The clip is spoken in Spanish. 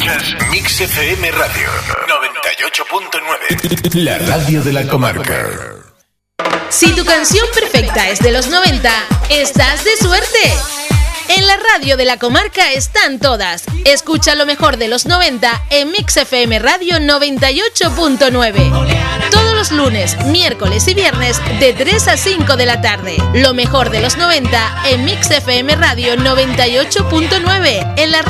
Escuchas Mix FM Radio 98.9, la radio de la comarca. Si tu canción perfecta es de los 90, estás de suerte. En la radio de la comarca están todas. Escucha lo mejor de los 90 en Mix FM Radio 98.9. Todos los lunes, miércoles y viernes de 3 a 5 de la tarde. Lo mejor de los 90 en Mix FM Radio 98.9. En la